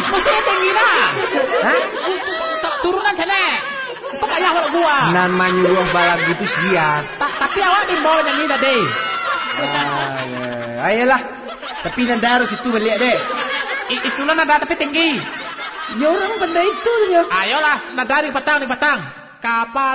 Masih tinggi dah. Hah? Turunan sana. Apa kayak awak gua? Nan menyuruh balap gitu siap. Tapi awak di bawah yang ini dah deh. Ayolah. Tapi nanda harus itu balik deh. Itulah nada tapi tinggi. Ya orang benda itu saja. Ayolah, nada di petang. Kapal